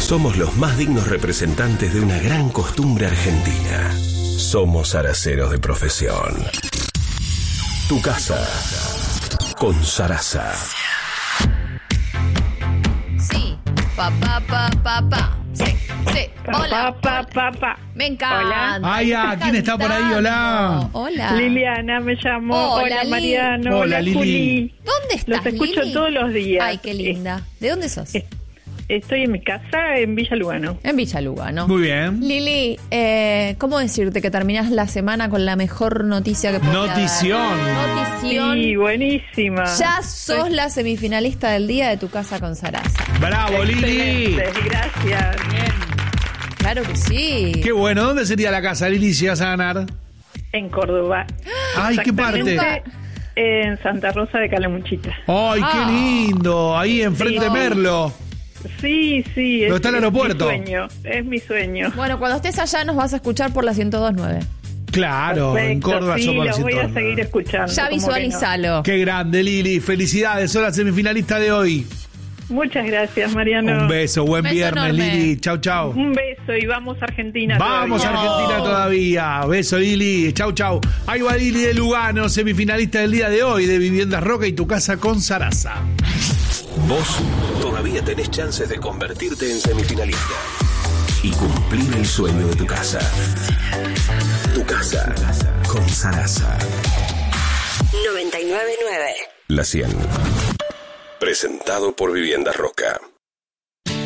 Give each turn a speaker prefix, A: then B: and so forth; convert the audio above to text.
A: Somos los más dignos representantes de una gran costumbre argentina. Somos araceros de profesión. Tu casa con Sarasa.
B: Sí, Sí, sí. Hola. Me encanta.
C: Ay, ¿quién está por ahí? Hola.
B: Hola.
D: Liliana me llamó. Hola Mariano.
C: Hola, Lili.
D: Juli.
B: ¿Dónde estás,
D: Los escucho
B: Lili?
D: todos los días.
B: Ay, qué linda. ¿De dónde sos?
D: Estoy en mi casa en Villa Lugano.
B: En Villa Lugano.
C: Muy bien.
B: Lili, ¿cómo decirte que terminás la semana con la mejor noticia que podés
C: Notición.
B: Notición.
D: Sí, buenísima.
B: Ya sos la semifinalista del día de Tu Casa con Sarasa.
C: Bravo, Lili.
D: Excelente, gracias.
B: Claro que sí.
C: Qué bueno. ¿Dónde sería la casa, Lili, si vas a ganar?
D: En Córdoba.
C: Ay, ¿qué parte?
D: Exactamente en Santa Rosa de Calamuchita.
C: Ay, qué lindo. Ahí enfrente de
D: Sí.
C: Merlo.
D: Sí.
C: ¿Dónde está el aeropuerto?
D: Es mi sueño.
B: Bueno, cuando estés allá nos vas a escuchar por la 102.9.
C: Claro, en
D: Perfecto,
C: Córdoba
D: sí,
C: somos
D: los
C: la
D: voy a
C: 102.9.
D: seguir escuchando.
B: Ya
D: ¿cómo que no?
B: visualizalo.
C: Qué grande, Lili. Felicidades. Sos la semifinalista de hoy.
D: Muchas gracias, Mariano.
C: Un beso. Buen
B: Beso
C: viernes,
B: enorme.
C: Lili. Chau, chau.
D: Un beso y vamos a Argentina.
C: Vamos a
D: todavía.
C: Argentina todavía. Beso, Lili. Chau, chau. Ahí va Lili de Lugano, semifinalista del día de hoy de Viviendas Roca y Tu Casa con Sarasa.
A: Vos todavía tenés chances de convertirte en semifinalista y cumplir el sueño de tu casa. Tu casa con Sarasa.
E: 99.9.
A: La 100. Presentado por Viviendas Roca.